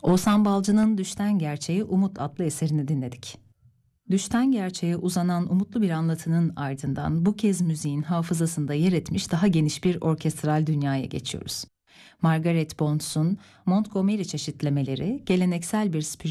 Oğuzhan Balcı'nın Düşten Gerçeğe Umut adlı eserini dinledik. Düşten gerçeğe uzanan umutlu bir anlatının ardından bu kez müziğin hafızasında yer etmiş daha geniş bir orkestral dünyaya geçiyoruz. Margaret Bonds'un Montgomery çeşitlemeleri geleneksel bir